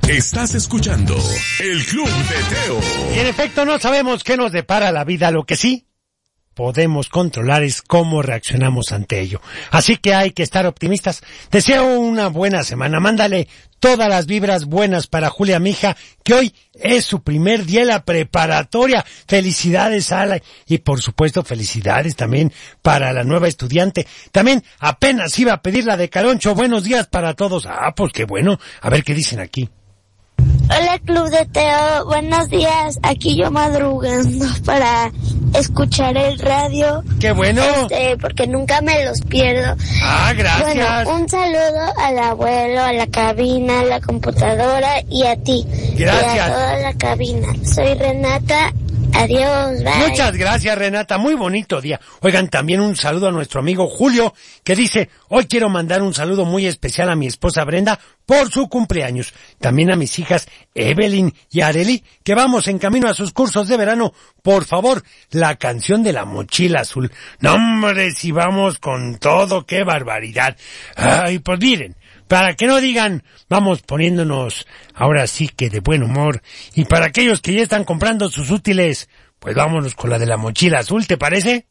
Estás escuchando el Club de Teo. Y en efecto no sabemos qué nos depara la vida, lo que sí podemos controlar es cómo reaccionamos ante ello. Así que hay que estar optimistas. Deseo una buena semana. Mándale todas las vibras buenas para Julia, mi hija, que hoy es su primer día en la preparatoria. Felicidades, Ala. Y por supuesto, felicidades también para la nueva estudiante. También apenas iba a pedir la de Caloncho. Buenos días para todos. Pues qué bueno. A ver qué dicen aquí. Hola, Club de Teo, buenos días. Aquí yo madrugando para escuchar el radio. ¡Qué bueno! Porque nunca me los pierdo. Gracias. Bueno, un saludo al abuelo, a la cabina, a la computadora y a ti. Gracias. Y a toda la cabina. Soy Renata. Adiós, bye. Muchas gracias, Renata, muy bonito día. Oigan, también un saludo a nuestro amigo Julio, que dice, hoy quiero mandar un saludo muy especial a mi esposa Brenda por su cumpleaños. También a mis hijas Evelyn y Arely, que vamos en camino a sus cursos de verano. Por favor, la canción de la mochila azul. No, hombre, si vamos con todo, qué barbaridad. Pues miren, para que no digan, vamos poniéndonos ahora sí que de buen humor. Y para aquellos que ya están comprando sus útiles, pues vámonos con la de la mochila azul, ¿te parece?